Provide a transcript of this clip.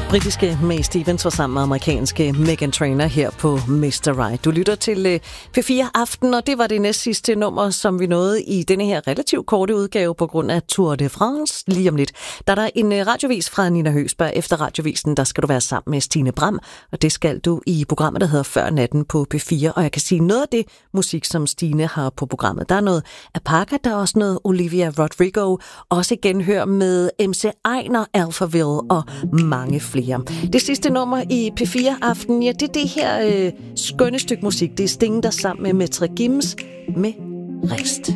Britiske Mae Stevens var sammen med amerikanske Meghan Trainor her på Mr. Right. Du lytter til P4 Aften, og det var det næstsidste nummer, som vi nåede i denne her relativt korte udgave på grund af Tour de France. Lige om lidt, der er der en radiovis fra Nina Høgsberg. Efter radiovisen, der skal du være sammen med Stine Bram, og det skal du i programmet, der hedder Før Natten på P4. Og jeg kan sige noget af det musik, som Stine har på programmet. Der er noget Apaka, der er også noget Olivia Rodrigo, også genhør med MC Einar, Alphaville og mange flere. Det sidste nummer i P4 Aften, ja, det er det her skønne stykke musik. Det er Sting, der sammen med Metre Gims med Rest.